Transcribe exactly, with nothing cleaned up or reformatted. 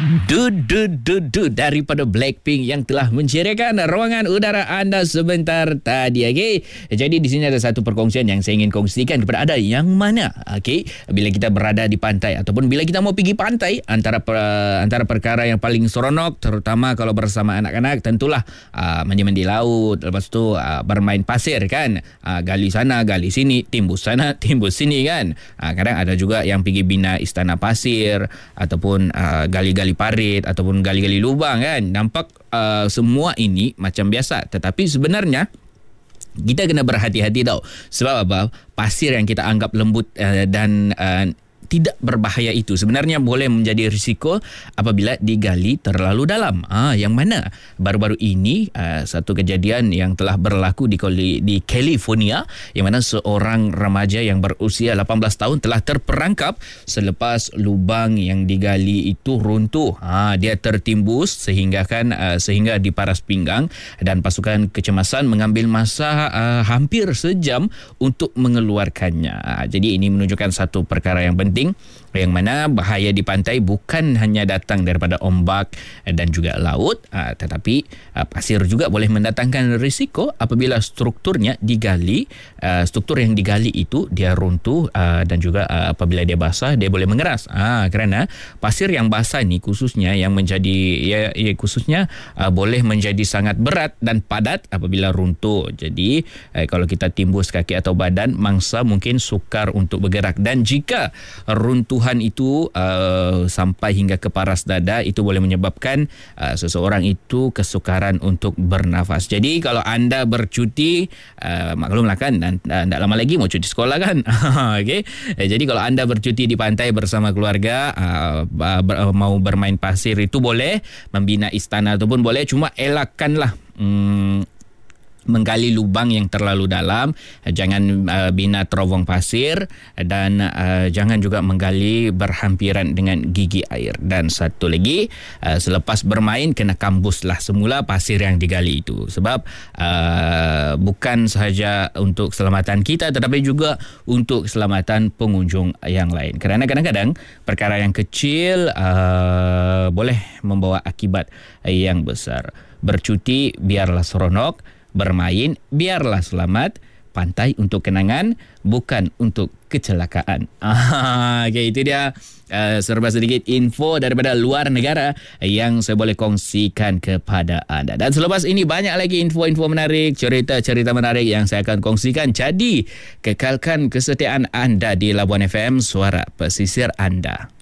Du, du, du, du daripada Blackpink yang telah menceriakan ruangan udara anda sebentar tadi. Okay? Jadi di sini ada satu perkongsian yang saya ingin kongsikan kepada anda, yang mana okay, bila kita berada di pantai ataupun bila kita mau pergi pantai, antara per, antara perkara yang paling seronok, terutama kalau bersama anak-anak, tentulah uh, mandi-mandi laut, lepas tu uh, bermain pasir kan, uh, gali sana gali sini, timbus sana timbus sini kan. Uh, kadang ada juga yang pergi bina istana pasir ataupun uh, gali gali parit ataupun gali-gali lubang kan. Nampak uh, semua ini macam biasa, tetapi sebenarnya kita kena berhati-hati tau. Sebab apa? Pasir yang kita anggap lembut uh, dan uh, tidak berbahaya itu sebenarnya boleh menjadi risiko apabila digali terlalu dalam. Ah, yang mana baru-baru ini uh, satu kejadian yang telah berlaku di di California, yang mana seorang remaja yang berusia lapan belas tahun telah terperangkap selepas lubang yang digali itu runtuh. Ah, dia tertimbus sehingga kan uh, sehingga di paras pinggang, dan pasukan kecemasan mengambil masa uh, hampir sejam untuk mengeluarkannya. Ah, jadi ini menunjukkan satu perkara yang penting, yang mana bahaya di pantai bukan hanya datang daripada ombak dan juga laut, tetapi pasir juga boleh mendatangkan risiko apabila strukturnya digali, struktur yang digali itu dia runtuh, dan juga apabila dia basah dia boleh mengeras. Kerana pasir yang basah ni khususnya yang menjadi ya, ya khususnya boleh menjadi sangat berat dan padat apabila runtuh. Jadi kalau kita timbus kaki atau badan, mangsa mungkin sukar untuk bergerak, dan jika runtuhan itu uh, sampai hingga ke paras dada, itu boleh menyebabkan uh, seseorang itu kesukaran untuk bernafas. Jadi kalau anda bercuti, uh, maklumlah kan, tidak lama lagi mau cuti sekolah kan. Okay? Jadi kalau anda bercuti di pantai bersama keluarga, uh, ber, mau bermain pasir itu boleh, membina istana itu pun boleh, cuma elakkanlah hmm, menggali lubang yang terlalu dalam, jangan uh, bina terowong pasir, dan uh, jangan juga menggali berhampiran dengan gigi air. Dan satu lagi, uh, selepas bermain kena kambuslah semula pasir yang digali itu, sebab uh, bukan sahaja untuk keselamatan kita tetapi juga untuk keselamatan pengunjung yang lain. Kerana kadang-kadang perkara yang kecil uh, boleh membawa akibat yang besar. Bercuti biarlah seronok, bermain biarlah selamat, pantai untuk kenangan, bukan untuk kecelakaan. Ah, okay, itu dia uh, serba sedikit info daripada luar negara yang saya boleh kongsikan kepada anda. Dan selepas ini banyak lagi info-info menarik, cerita-cerita menarik yang saya akan kongsikan. Jadi kekalkan kesetiaan anda di Labuan F M, suara pesisir anda.